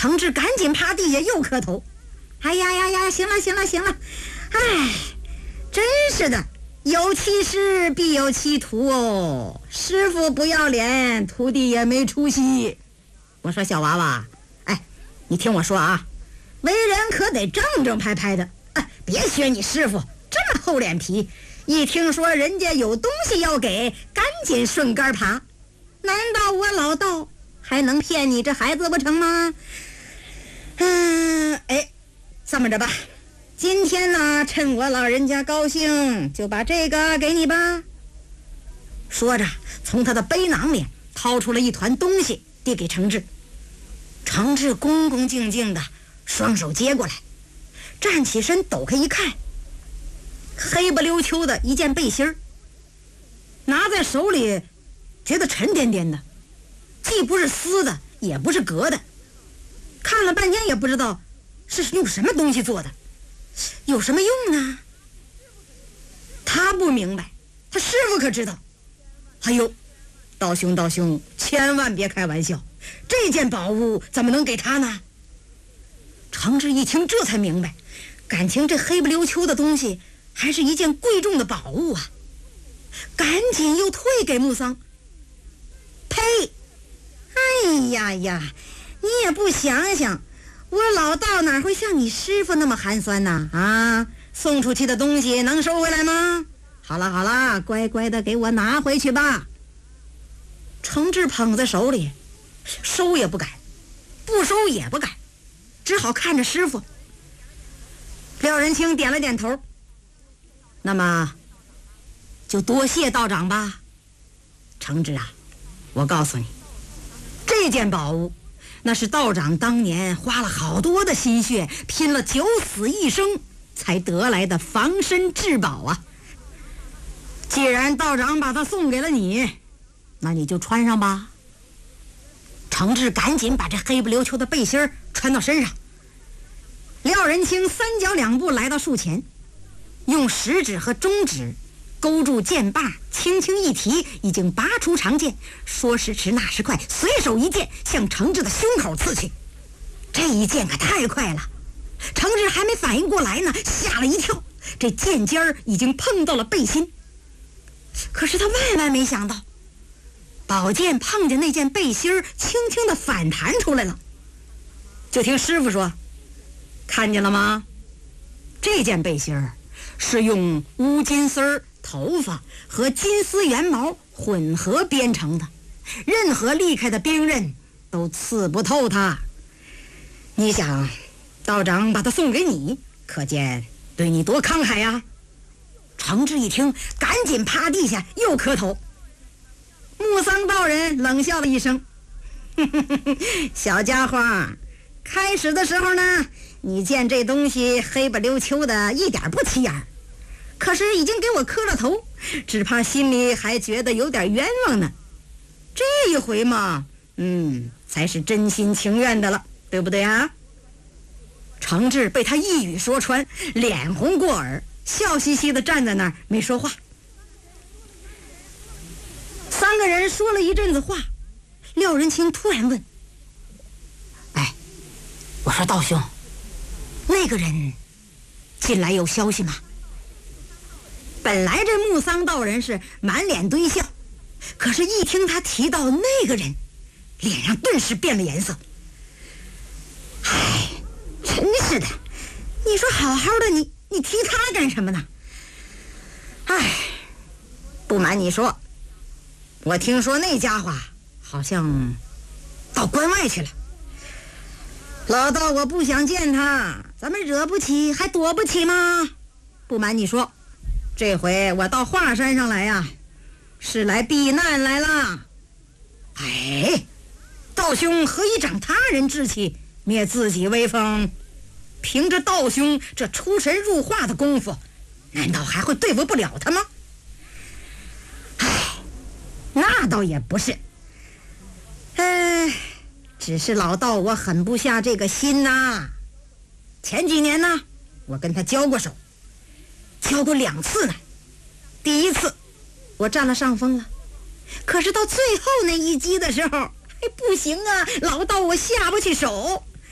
程志赶紧趴地下又磕头。哎呀呀呀，行了行了行了，哎，真是的，有其师必有其徒哦，师傅不要脸，徒弟也没出息。我说小娃娃，哎，你听我说啊，为人可得正正派派的，别学你师傅这么厚脸皮，一听说人家有东西要给，赶紧顺杆爬。难道我老道还能骗你这孩子不成吗？这么着吧，今天呢，趁我老人家高兴，就把这个给你吧。说着，从他的背囊里掏出了一团东西，递给程志。程志恭恭敬敬的双手接过来，站起身抖开一看，黑不溜秋的一件背心儿，拿在手里觉得沉甸甸的，既不是丝的也不是革的，看了半天也不知道是用什么东西做的，有什么用呢？他不明白，他师傅可知道。哎呦，道兄千万别开玩笑，这件宝物怎么能给他呢？程志一听这才明白，感情这黑不溜秋的东西还是一件贵重的宝物啊，赶紧又退给木桑。呸！哎呀呀，你也不想想，我老道哪会像你师傅那么寒酸呢？啊，送出去的东西能收回来吗？好了，乖乖的给我拿回去吧。程志捧在手里，收也不敢，不收也不敢，只好看着师傅。廖仁清点了点头，那么就多谢道长吧。程志啊，我告诉你，这件宝物那是道长当年花了好多的心血，拼了九死一生才得来的防身至宝啊。既然道长把它送给了你，那你就穿上吧。程志赶紧把这黑不溜秋的背心穿到身上。廖仁清三脚两步来到树前，用食指和中指勾住剑把，轻轻一提，已经拔出长剑，说时迟那时快，随手一剑向程志的胸口刺去。这一剑可太快了，程志还没反应过来呢，吓了一跳，这剑尖儿已经碰到了背心。可是他万万没想到，宝剑碰见那件背心儿，轻轻地反弹出来了。就听师傅说，看见了吗？这件背心儿是用乌金丝头发和金丝原毛混合编成的，任何利开的兵刃都刺不透它。你想，道长把它送给你，可见对你多慷慨呀。程志一听，赶紧趴地下又磕头。木桑道人冷笑了一声，小家伙，开始的时候呢，你见这东西黑不溜秋的，一点不起眼，可是已经给我磕了头，只怕心里还觉得有点冤枉呢。这一回嘛，才是真心情愿的了，对不对啊？程志被他一语说穿，脸红过耳，笑嘻嘻地站在那儿没说话。三个人说了一阵子话，廖仁清突然问：我说道兄，那个人近来有消息吗？本来这木桑道人是满脸堆笑，可是一听他提到那个人，脸上顿时变了颜色。真是的，你说好好的，你提他干什么呢？不瞒你说，我听说那家伙好像到关外去了。老道我不想见他，咱们惹不起还躲不起吗？不瞒你说，这回我到华山上来呀，是来避难来了。道兄何以长他人志气，灭自己威风？凭着道兄这出神入化的功夫，难道还会对付不了他吗？那倒也不是，只是老道我狠不下这个心呐。前几年呢，我跟他交过手，交过2次呢。第一次我占了上风了，可是到最后那一击的时候，不行啊，老道我下不去手。